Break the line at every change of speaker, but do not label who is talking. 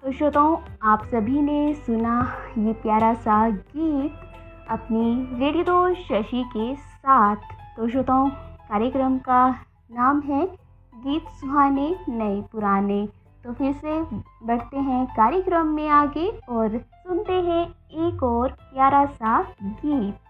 तो श्रोताओं, आप सभी ने सुना ये प्यारा सा गीत अपनी रेडियो दोस्त शशि के साथ। तो श्रोताओं, कार्यक्रम का नाम है गीत सुहाने नए पुराने। तो फिर से बढ़ते हैं कार्यक्रम में आगे और सुनते हैं एक और प्यारा सा गीत।